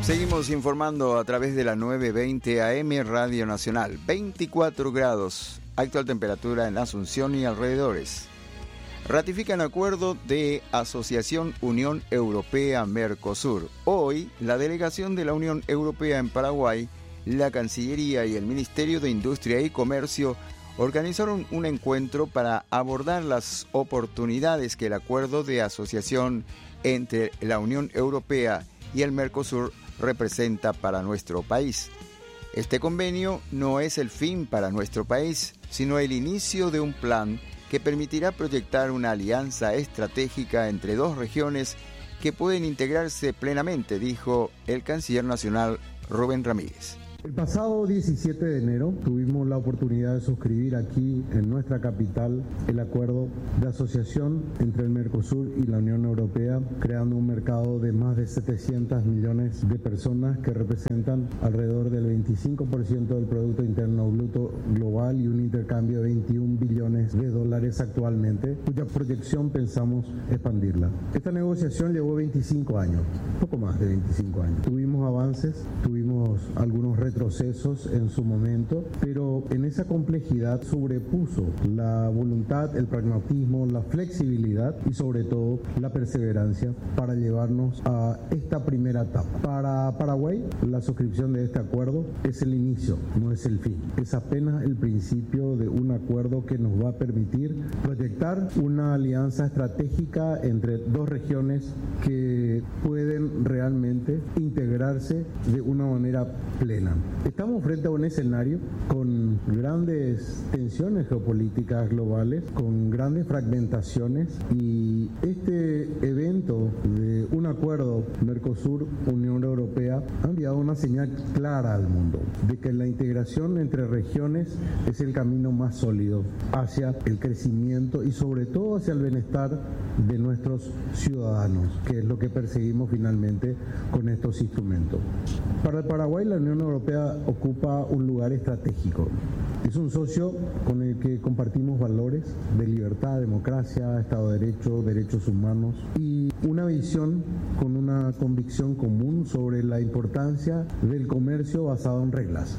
Seguimos informando a través de la 920 AM Radio Nacional. 24 grados, actual temperatura en Asunción y alrededores. Ratifican acuerdo de Asociación Unión Europea-Mercosur. Hoy, la delegación de la Unión Europea en Paraguay, la Cancillería y el Ministerio de Industria y Comercio organizaron un encuentro para abordar las oportunidades que el acuerdo de asociación entre la Unión Europea y el Mercosur representa para nuestro país. Este convenio no es el fin para nuestro país, sino el inicio de un plan que permitirá proyectar una alianza estratégica entre dos regiones que pueden integrarse plenamente, dijo el canciller nacional Rubén Ramírez. El pasado 17 de enero tuvimos la oportunidad de suscribir aquí en nuestra capital el acuerdo de asociación entre el Mercosur y la Unión Europea, creando un mercado de más de 700 millones de personas que representan alrededor del 25% del Producto Interno Bruto global y un intercambio de 21 billones de dólares actualmente, cuya proyección pensamos expandirla. Esta negociación llevó 25 años, poco más de 25 años. Tuvimos avances, tuvimos algunos retrocesos en su momento, pero en esa complejidad sobrepuso la voluntad, el pragmatismo, la flexibilidad y sobre todo la perseverancia para llevarnos a esta primera etapa. Para Paraguay, la suscripción de este acuerdo es el inicio, no es el fin. Es apenas el principio de un acuerdo que nos va a permitir proyectar una alianza estratégica entre dos regiones que pueden realmente integrarse de una manera plena. Estamos frente a un escenario con grandes tensiones geopolíticas globales, con grandes fragmentaciones, y este evento de un acuerdo Mercosur-Unión Europea ha enviado una señal clara al mundo de que la integración entre regiones es el camino más sólido hacia el crecimiento y sobre todo hacia el bienestar de nuestros ciudadanos, que es lo que perseguimos finalmente con estos instrumentos. Para el Paraguay, la Unión Europea ocupa un lugar estratégico. Es un socio con el que compartimos valores de libertad, democracia, Estado de Derecho, derechos humanos y una visión con una convicción común sobre la importancia del comercio basado en reglas.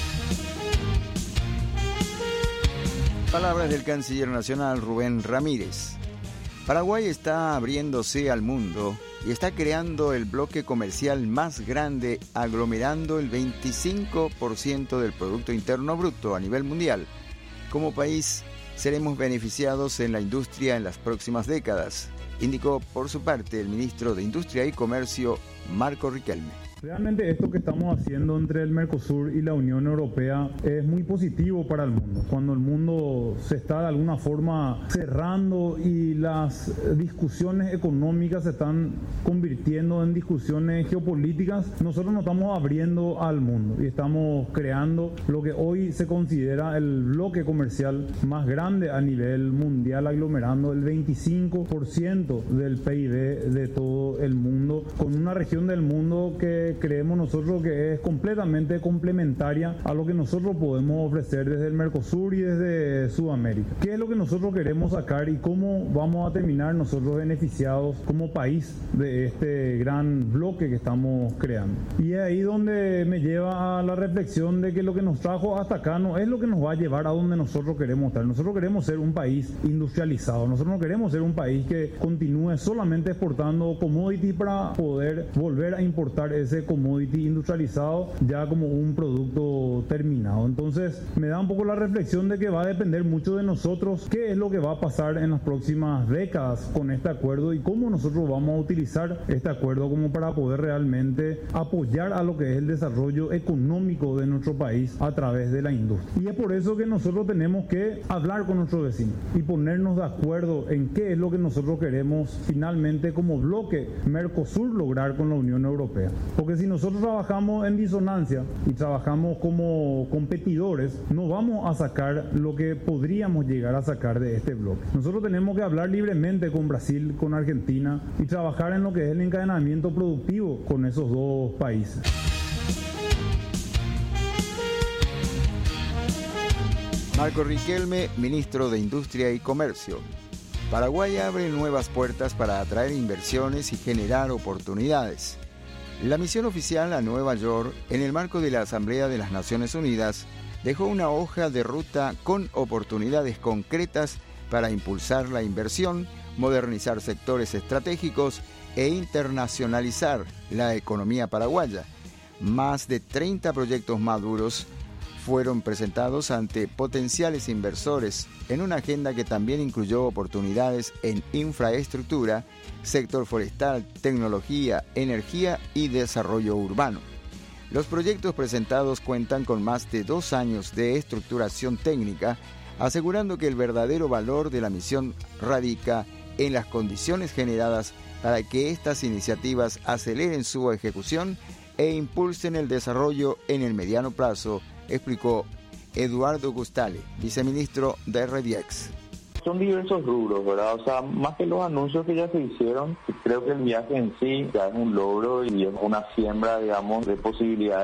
Palabras del canciller nacional Rubén Ramírez. Paraguay está abriéndose al mundo y está creando el bloque comercial más grande, aglomerando el 25% del Producto Interno Bruto a nivel mundial. Como país, seremos beneficiados en la industria en las próximas décadas, indicó por su parte el ministro de Industria y Comercio, Marco Riquelme. Realmente esto que estamos haciendo entre el Mercosur y la Unión Europea es muy positivo para el mundo. Cuando el mundo se está de alguna forma cerrando y las discusiones económicas se están convirtiendo en discusiones geopolíticas, nosotros nos estamos abriendo al mundo y estamos creando lo que hoy se considera el bloque comercial más grande a nivel mundial, aglomerando el 25% del PIB de todo el mundo, con una región del mundo que creemos nosotros que es completamente complementaria a lo que nosotros podemos ofrecer desde el Mercosur y desde Sudamérica. ¿Qué es lo que nosotros queremos sacar y cómo vamos a terminar nosotros beneficiados como país de este gran bloque que estamos creando? Y es ahí donde me lleva a la reflexión de que lo que nos trajo hasta acá no es lo que nos va a llevar a donde nosotros queremos estar. Nosotros queremos ser un país industrializado, nosotros no queremos ser un país que continúe solamente exportando commodity para poder volver a importar ese commodity industrializado ya como un producto terminado. Entonces me da un poco la reflexión de que va a depender mucho de nosotros qué es lo que va a pasar en las próximas décadas con este acuerdo y cómo nosotros vamos a utilizar este acuerdo como para poder realmente apoyar a lo que es el desarrollo económico de nuestro país a través de la industria. Y es por eso que nosotros tenemos que hablar con nuestros vecinos y ponernos de acuerdo en qué es lo que nosotros queremos finalmente como bloque Mercosur lograr con la Unión Europea. Porque si nosotros trabajamos en disonancia y trabajamos como competidores, no vamos a sacar lo que podríamos llegar a sacar de este bloque. Nosotros tenemos que hablar libremente con Brasil, con Argentina y trabajar en lo que es el encadenamiento productivo con esos dos países. Marco Riquelme, ministro de Industria y Comercio. Paraguay abre nuevas puertas para atraer inversiones y generar oportunidades. La misión oficial a Nueva York, en el marco de la Asamblea de las Naciones Unidas, dejó una hoja de ruta con oportunidades concretas para impulsar la inversión, modernizar sectores estratégicos e internacionalizar la economía paraguaya. Más de 30 proyectos maduros fueron presentados ante potenciales inversores en una agenda que también incluyó oportunidades en infraestructura, sector forestal, tecnología, energía y desarrollo urbano. Los proyectos presentados cuentan con más de 2 años de estructuración técnica, asegurando que el verdadero valor de la misión radica en las condiciones generadas para que estas iniciativas aceleren su ejecución e impulsen el desarrollo en el mediano plazo, explicó Eduardo Gustale, viceministro de REDIEX. Son diversos rubros, ¿verdad? O sea, más que los anuncios que ya se hicieron, creo que el viaje en sí ya es un logro y es una siembra, digamos, de posibilidades